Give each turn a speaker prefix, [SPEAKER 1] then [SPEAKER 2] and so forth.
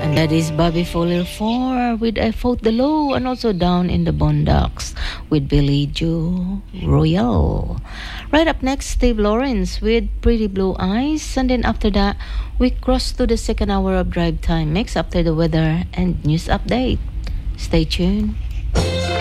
[SPEAKER 1] And that is Bobby Fuller 4 with I Fought the Law, and also Down in the Boondocks with Billy Joe Royal. Right up next, Steve Lawrence with Pretty Blue Eyes. And then after that, we cross to the second hour of Drive Time Mix after the weather and news update. Stay tuned.